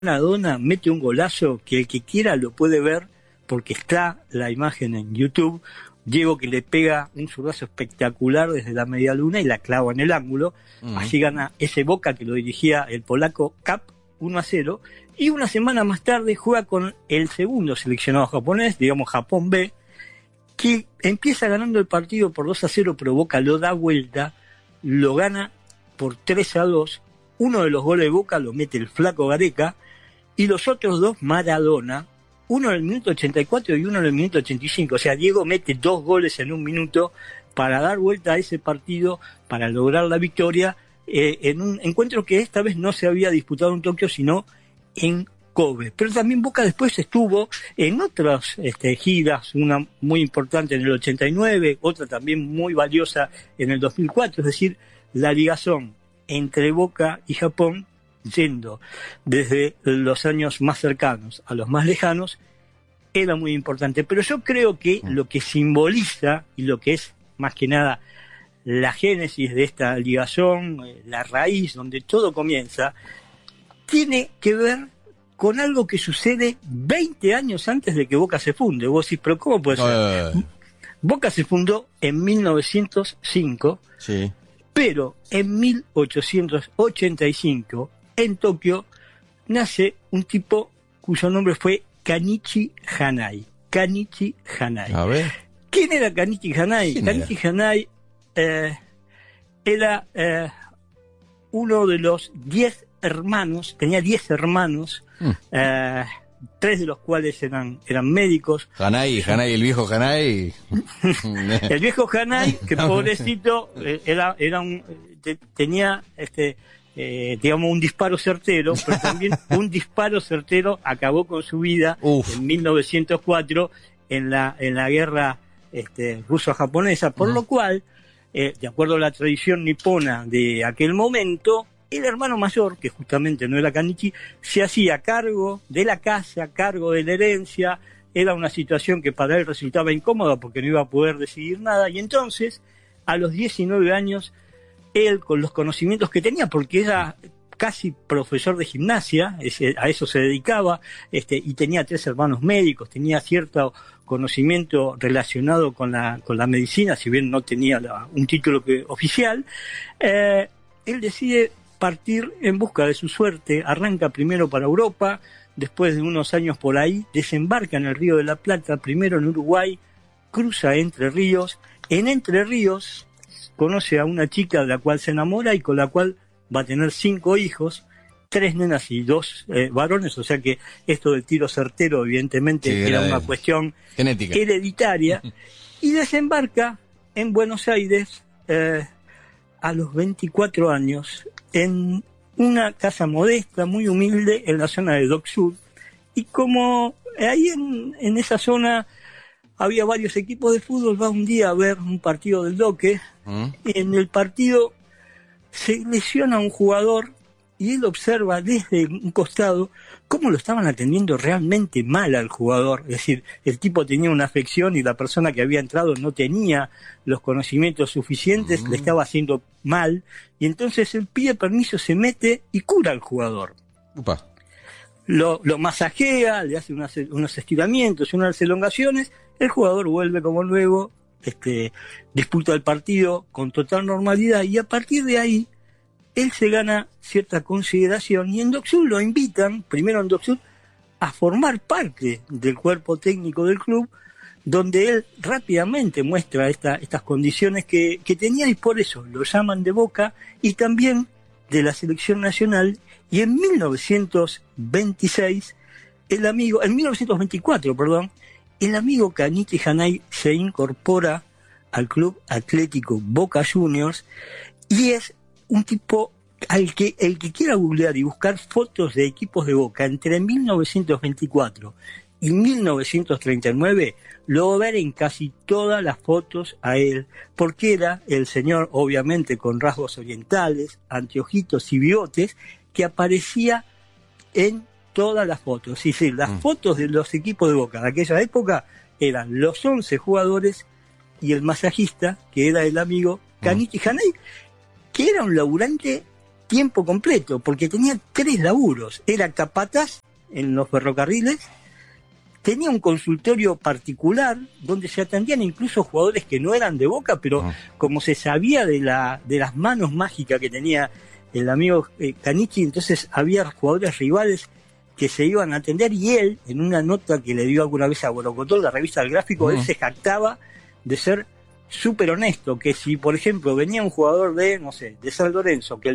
Maradona mete un golazo que el que quiera lo puede ver porque está la imagen en YouTube. Diego que le pega un zurdazo espectacular desde la media luna y la clava en el ángulo. Así gana ese Boca que lo dirigía el polaco Cap 1-0. Y una semana más tarde juega con el segundo seleccionado japonés, digamos Japón B, que empieza ganando el partido por 2-0, pero Boca lo da vuelta, lo gana por 3-2. Uno de los goles de Boca lo mete el flaco Gareca y los otros dos Maradona, uno en el minuto 84 y uno en el minuto 85. O sea, Diego mete 2 goles en un minuto para dar vuelta a ese partido, para lograr la victoria, en un encuentro que esta vez no se había disputado en Tokio, sino en Kobe. Pero también Boca después estuvo en otras giras, una muy importante en el 89, otra también muy valiosa en el 2004, es decir, la ligazón entre Boca y Japón, yendo desde los años más cercanos a los más lejanos, era muy importante. Pero yo creo que lo que simboliza y lo que es más que nada la génesis de esta ligazón, la raíz donde todo comienza, tiene que ver con algo que sucede 20 años antes de que Boca se funde. Vos decís, pero ¿cómo puede ser? Boca se fundó en 1905, sí. Pero en 1885, en Tokio, nace un tipo cuyo nombre fue Kanichi Hanai. Kanichi Hanai. A ver. ¿Quién era Kanichi Hanai? Kanichi Hanai era uno de los 10 hermanos, tenía 10 hermanos, 3 de los cuales eran médicos. Hanai, el viejo Hanai. El viejo Hanai, que pobrecito, tenía digamos un disparo certero, pero también un disparo certero acabó con su vida en 1904 en la guerra ruso-japonesa, por lo cual, de acuerdo a la tradición nipona de aquel momento, el hermano mayor, que justamente no era Kanichi, se hacía cargo de la casa, cargo de la herencia. Era una situación que para él resultaba incómoda porque no iba a poder decidir nada, y entonces, a los 19 años, él, con los conocimientos que tenía, porque era casi profesor de gimnasia, a eso se dedicaba, y tenía 3 hermanos médicos, tenía cierto conocimiento relacionado con la medicina, si bien no tenía un título oficial, él decide partir en busca de su suerte. Arranca primero para Europa, después de unos años por ahí, desembarca en el Río de la Plata, primero en Uruguay, cruza Entre Ríos. En Entre Ríos conoce a una chica de la cual se enamora y con la cual va a tener 5 hijos, 3 nenas y 2 varones, o sea que esto del tiro certero evidentemente era una cuestión genética, hereditaria, y desembarca en Buenos Aires a los 24 años en una casa modesta, muy humilde, en la zona de Dock Sud, y como ahí en esa zona había varios equipos de fútbol, va un día a ver un partido del Doque, y en el partido se lesiona un jugador, y él observa desde un costado cómo lo estaban atendiendo realmente mal al jugador. Es decir, el tipo tenía una afección y la persona que había entrado no tenía los conocimientos suficientes, le estaba haciendo mal, y entonces él pide permiso, se mete y cura al jugador. Upa. Lo masajea, le hace unos estiramientos, unas elongaciones, el jugador vuelve como luego, disputa el partido con total normalidad, y a partir de ahí él se gana cierta consideración, y en Dock Sud lo invitan, primero en Dock Sud, a formar parte del cuerpo técnico del club, donde él rápidamente muestra estas condiciones que tenía, y por eso lo llaman de Boca y también de la selección nacional. Y en 1924, el amigo Kanichi Hanai se incorpora al Club Atlético Boca Juniors, y es un tipo el que quiera googlear y buscar fotos de equipos de Boca entre 1924 y 1939, lo va a ver en casi todas las fotos a él, porque era el señor, obviamente con rasgos orientales, anteojitos y bigotes, que aparecía en todas las fotos. Es decir, las fotos de los equipos de Boca de aquella época eran los 11 jugadores y el masajista, que era el amigo Kanichi Hanai, que era un laburante tiempo completo, porque tenía 3 laburos. Era capataz en los ferrocarriles, tenía un consultorio particular donde se atendían incluso jugadores que no eran de Boca, pero como se sabía de las manos mágicas que tenía el amigo Canichi, entonces había jugadores rivales que se iban a atender, y él, en una nota que le dio alguna vez a Borocotó, la revista del Gráfico, él se jactaba de ser súper honesto, que si por ejemplo venía un jugador de, no sé, de San Lorenzo, que